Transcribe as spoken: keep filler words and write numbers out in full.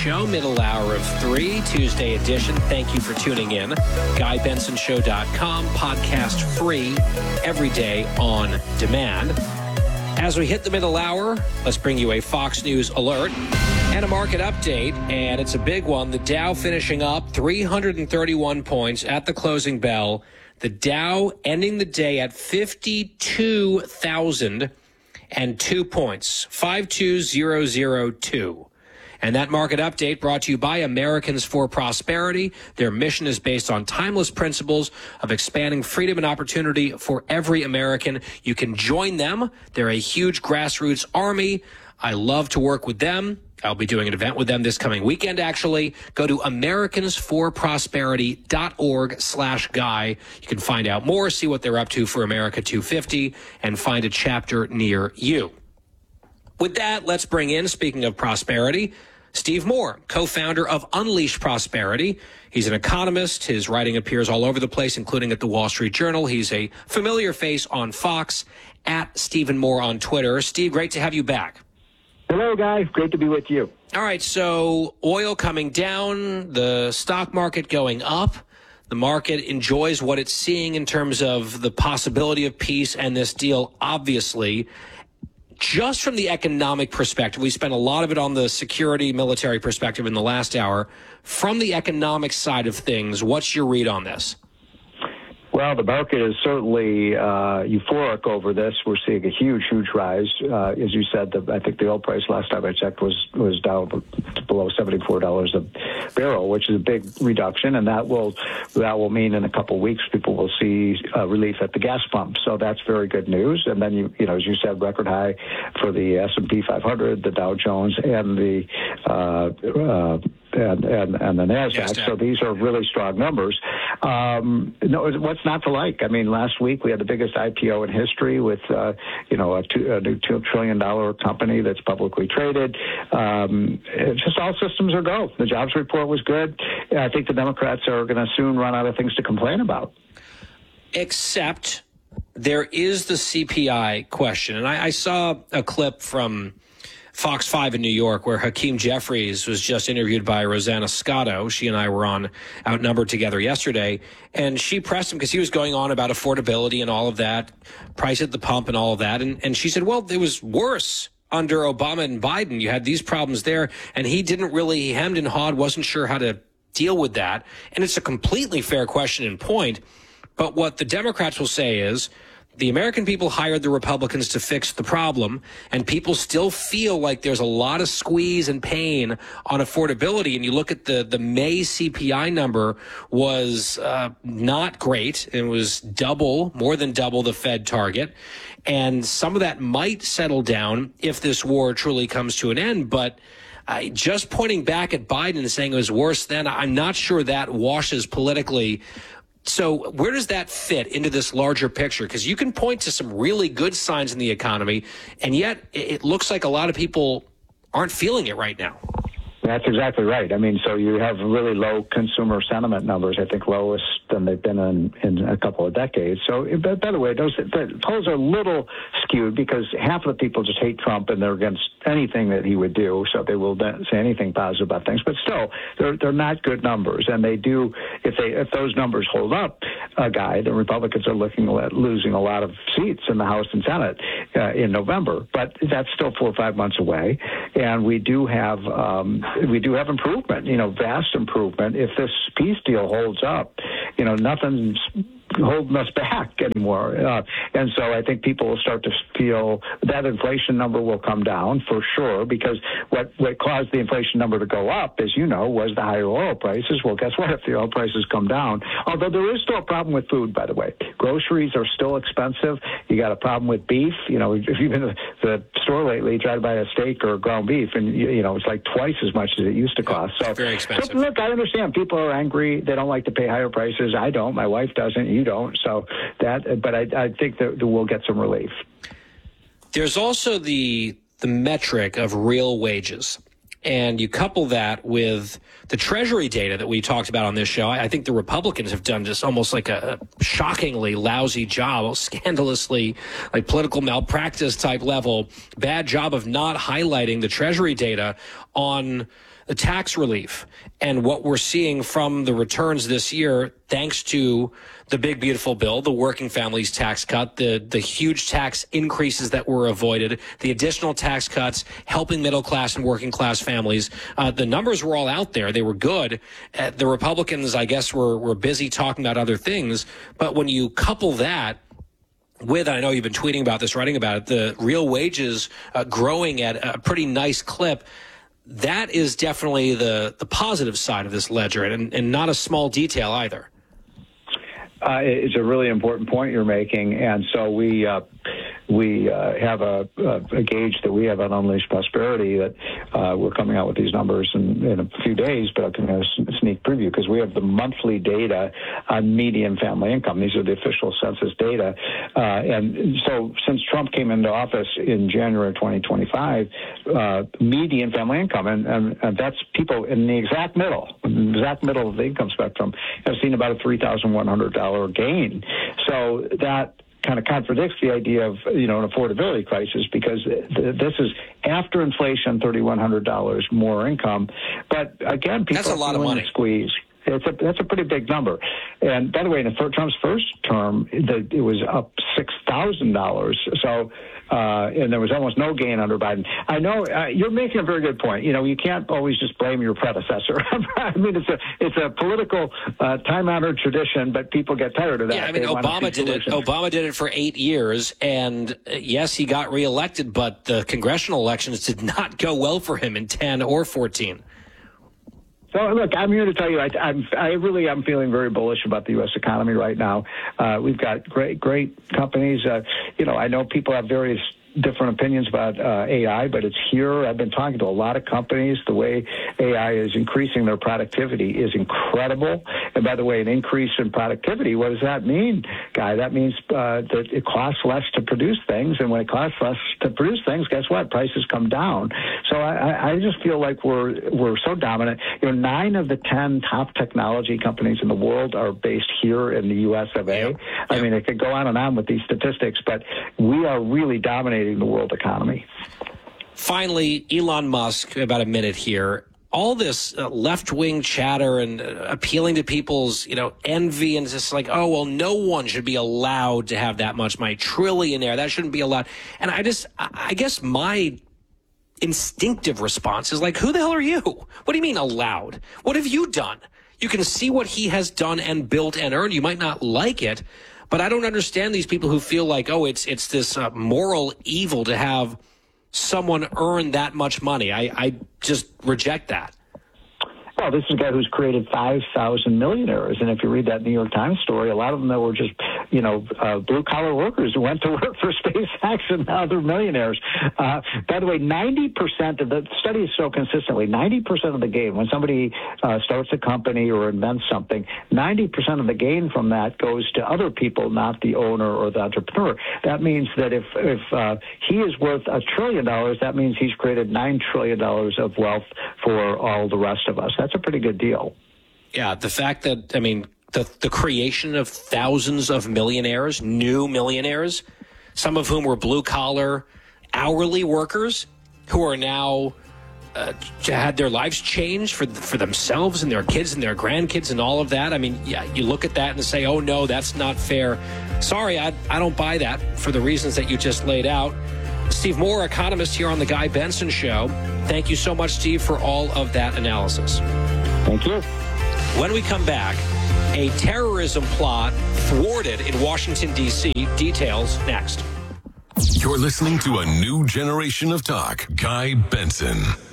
Show, middle hour of three, Tuesday edition. Thank you for tuning in. Guy Benson Show dot com, podcast free, every day on demand. As we hit the middle hour, let's bring you a Fox News alert and a market update, and it's a big one. The Dow finishing up three hundred thirty-one points at the closing bell. The Dow ending the day at fifty-two thousand two points, five two thousand two. And that market update brought to you by Americans for Prosperity. Their mission is based on timeless principles of expanding freedom and opportunity for every American. You can join them. They're a huge grassroots army. I love to work with them. I'll be doing an event with them this coming weekend, actually. Go to Americans for Prosperity dot org slash guy. You can find out more, see what they're up to for America two fifty, and find a chapter near you. With that, let's bring in, speaking of prosperity, Steve Moore, co-founder of Unleash Prosperity. He's an economist. His writing appears all over the place, including at the Wall Street Journal. He's a familiar face on Fox, at Stephen Moore on Twitter. Steve, great to have you back. Hello, guys. Great to be with you. All right, so oil coming down, the stock market going up. The market enjoys what it's seeing in terms of the possibility of peace and this deal, obviously. Just from the economic perspective, we spent a lot of it on the security, military perspective in the last hour. From the economic side of things, what's your read on this? Well, the market is certainly uh, euphoric over this. We're seeing a huge, huge rise. Uh, as you said, the, I think the oil price last time I checked was was down below seventy-four dollars a barrel, which is a big reduction, and that will that will mean in a couple of weeks people will see uh, relief at the gas pump. So that's very good news. And then you you know as you said, record high for the S and P five hundred, the Dow Jones, and the uh, uh, and, and and the NASDAQ. NASDAQ. So these are really strong numbers. Um, no, what's not to like? I mean, last week we had the biggest I P O in history with, uh, you know, a, two, a new two trillion dollar company that's publicly traded. Um, it's just all systems are go. The jobs report was good. I think the Democrats are going to soon run out of things to complain about. Except there is the C P I question. And I, I saw a clip from Fox five in New York, where Hakeem Jeffries was just interviewed by Rosanna Scotto. She and I were on Outnumbered together yesterday, and she pressed him because he was going on about affordability and all of that, price at the pump and all of that. And, and she said, well, it was worse under Obama and Biden. You had these problems there, and he didn't really, he hemmed and hawed, wasn't sure how to deal with that. And it's a completely fair question and point. But what the Democrats will say is, the American people hired the Republicans to fix the problem, and people still feel like there's a lot of squeeze and pain on affordability. And you look at the, the May C P I number was uh, not great. It was double, more than double the Fed target. And some of that might settle down if this war truly comes to an end. But uh, just pointing back at Biden and saying it was worse then, I'm not sure that washes politically. So where does that fit into this larger picture? Because you can point to some really good signs in the economy, and yet it looks like a lot of people aren't feeling it right now. That's exactly right. I mean, so you have really low consumer sentiment numbers, I think lowest than they've been in, in a couple of decades. So, but by the way, those the polls are a little skewed because half of the people just hate Trump and they're against anything that he would do, so they will say anything positive about things. But still, they're they're not good numbers, and they do if they if those numbers hold up, a uh, guy, the Republicans are looking at losing a lot of seats in the House and Senate uh, in November. But that's still four or five months away, and we do have. Um, We do have improvement, you know, vast improvement. If this peace deal holds up, you know, nothing's holding us back anymore. Uh, and so I think people will start to feel that inflation number will come down for sure, because what, what caused the inflation number to go up, as you know, was the higher oil prices. Well, guess what? If the oil prices come down, although there is still a problem with food, by the way. Groceries are still expensive. You got a problem with beef. You know, if you've been to the store lately, try to buy a steak or ground beef, and, you know, it's like twice as much as it used to cost. So, very expensive. So, look, I understand people are angry. They don't like to pay higher prices. I don't. My wife doesn't. You don't. So that, but I, I think that we'll get some relief. There's also the the metric of real wages. And you couple that with the Treasury data that we talked about on this show. I think the Republicans have done just almost like a shockingly lousy job, scandalously like political malpractice type level, bad job of not highlighting the Treasury data on the tax relief and what we're seeing from the returns this year, thanks to the big, beautiful bill, the working families tax cut, the, the huge tax increases that were avoided, the additional tax cuts, helping middle class and working class families. Uh, the numbers were all out there. They were good. Uh, the Republicans, I guess, were, were busy talking about other things. But when you couple that with, I know you've been tweeting about this, writing about it, the real wages uh, growing at a pretty nice clip, that is definitely the, the positive side of this ledger, and, and not a small detail either. Uh, it's a really important point you're making, and so we uh, we uh, have a, a gauge that we have on Unleashed Prosperity that uh, we're coming out with these numbers in, in a few days, but I'll give you a sneak preview because we have the monthly data on median family income. These are the official census data, uh, and so since Trump came into office in January twenty twenty-five, uh, median family income, and, and, and that's people in the exact middle, the exact middle of the income spectrum, have seen about a three thousand one hundred dollars gain. So that kind of contradicts the idea of, you know, an affordability crisis, because th- this is after inflation, three thousand one hundred dollars more income. But again, people that's a lot of money. Squeeze. It's a, that's a pretty big number. And by the way, in the, Trump's first term, the, it was up six thousand dollars. So, uh, and there was almost no gain under Biden. I know uh, you're making a very good point. You know, you can't always just blame your predecessor. I mean, it's a it's a political uh, time-honored tradition, but people get tired of that. Yeah, I mean, they Obama did it. Obama did it for eight years, and uh, yes, he got reelected, but the congressional elections did not go well for him in ten or fourteen. So, look, I'm here to tell you, I, I'm, I really am feeling very bullish about the U S economy right now. Uh, we've got great, great companies. Uh, you know, I know people have various different opinions about uh, A I, but it's here. I've been talking to a lot of companies. The way A I is increasing their productivity is incredible. And by the way, an increase in productivity, what does that mean, Guy? That means uh, that it costs less to produce things. And when it costs less to produce things, guess what? Prices come down. So I, I just feel like we're we're so dominant. You know, nine of the ten top technology companies in the world are based here in the U S of A. Yep. I yep. mean, it could go on and on with these statistics, but we are really dominating the world economy. Finally, Elon Musk, about a minute here. All this uh, left-wing chatter and uh, appealing to people's, you know, envy, and just like, oh, well, no one should be allowed to have that much money. Trillionaire, that shouldn't be allowed. And I just, I guess my instinctive response is like, who the hell are you? What do you mean allowed? What have you done? You can see what he has done and built and earned. You might not like it, but I don't understand these people who feel like, oh, it's it's this uh, moral evil to have someone earn that much money. I, I just reject that. Well, this is a guy who's created five thousand millionaires. And if you read that New York Times story, a lot of them that were just, you know, uh, blue-collar workers who went to work for SpaceX, and now they're millionaires. Uh, by the way, ninety percent of the studies show consistently, ninety percent of the gain, when somebody uh, starts a company or invents something, ninety percent of the gain from that goes to other people, not the owner or the entrepreneur. That means that if, if uh, he is worth a trillion dollars, that means he's created nine trillion dollars of wealth for all the rest of us. That's a pretty good deal. Yeah, the fact that, I mean, the the creation of thousands of millionaires, new millionaires, some of whom were blue-collar, hourly workers who are now uh, had their lives changed for for themselves and their kids and their grandkids and all of that. I mean, yeah, you look at that and say, oh, no, that's not fair. Sorry, I, I don't buy that for the reasons that you just laid out. Steve Moore, economist here on The Guy Benson Show. Thank you so much, Steve, for all of that analysis. Thank you. When we come back, a terrorism plot thwarted in Washington, D C Details next. You're listening to a new generation of talk. Guy Benson.